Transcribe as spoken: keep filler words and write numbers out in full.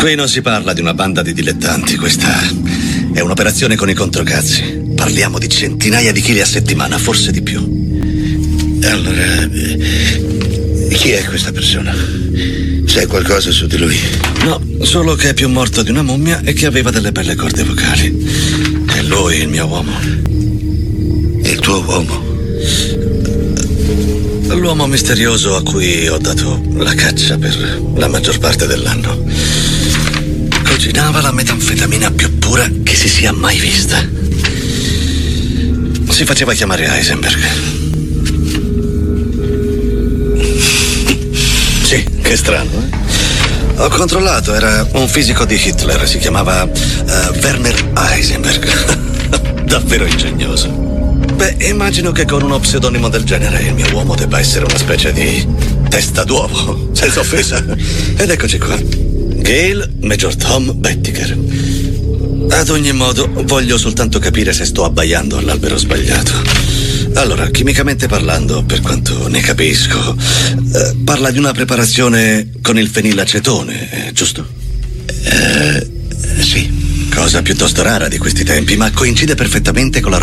Qui non si parla di una banda di dilettanti, questa è un'operazione con i controcazzi. Parliamo di centinaia di chili a settimana, forse di più. Allora, eh, chi è questa persona? Sai qualcosa su di lui? No, solo che è più morto di una mummia e che aveva delle belle corde vocali. È lui il mio uomo. Il tuo uomo? L'uomo misterioso a cui ho dato la caccia per la maggior parte dell'anno. Cucinava la metanfetamina più pura che si sia mai vista. Si faceva chiamare Heisenberg. Sì, che strano, eh? Ho controllato, era un fisico di Hitler, si chiamava uh, Werner Heisenberg. Davvero ingegnoso. Beh, immagino che con uno pseudonimo del genere il mio uomo debba essere una specie di testa d'uovo, senza offesa. Ed eccoci qua. Gail Major Tom Bettiger. Ad ogni modo, voglio soltanto capire se sto abbaiando all'albero sbagliato. Allora, chimicamente parlando, per quanto ne capisco, eh, parla di una preparazione con il fenilacetone, eh, giusto? Eh, sì. Cosa piuttosto rara di questi tempi, ma coincide perfettamente con la